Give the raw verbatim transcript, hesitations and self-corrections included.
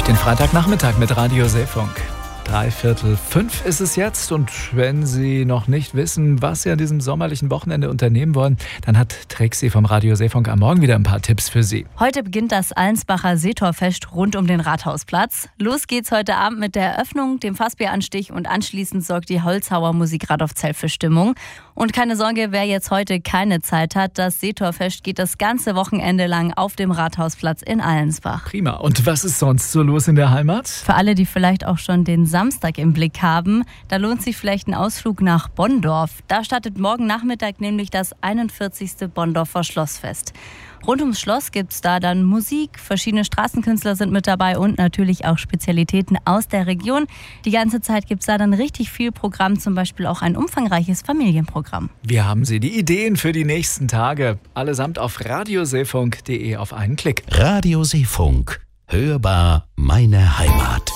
Den Freitagnachmittag mit Radio Seefunk. Dreiviertel fünf ist es jetzt und wenn Sie noch nicht wissen, was Sie an diesem sommerlichen Wochenende unternehmen wollen, dann hat Trixie vom Radio Seefunk am Morgen wieder ein paar Tipps für Sie. Heute beginnt das Allensbacher Seetorfest rund um den Rathausplatz. Los geht's heute Abend mit der Eröffnung, dem Fassbieranstich und anschließend sorgt die Holzhauer Musikradolf-Zell für Stimmung. Und keine Sorge, wer jetzt heute keine Zeit hat, das Seetorfest geht das ganze Wochenende lang auf dem Rathausplatz in Allensbach. Prima. Und was ist sonst so los in der Heimat? Für alle, die vielleicht auch schon den Samstag im Blick haben, da lohnt sich vielleicht ein Ausflug nach Bonndorf. Da startet morgen Nachmittag nämlich das einundvierzigste Bonndorfer Schlossfest. Rund ums Schloss gibt's da dann Musik, verschiedene Straßenkünstler sind mit dabei und natürlich auch Spezialitäten aus der Region. Die ganze Zeit gibt's da dann richtig viel Programm, zum Beispiel auch ein umfangreiches Familienprogramm. Wir haben Sie die Ideen für die nächsten Tage. Allesamt auf radioseefunk punkt de auf einen Klick. Radio Seefunk. Hörbar meine Heimat.